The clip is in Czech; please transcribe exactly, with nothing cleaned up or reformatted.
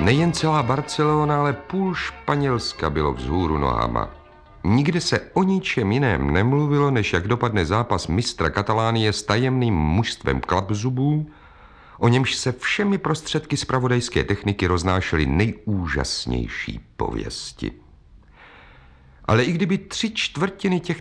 Nejen celá Barcelona, ale půl Španělska bylo vzhůru nohama. Nikde se o ničem jiném nemluvilo, než jak dopadne zápas mistra Katalánie s tajemným mužstvem Klapzubů, o němž se všemi prostředky zpravodajské techniky roznášely nejúžasnější pověsti. Ale i kdyby tři čtvrtiny těch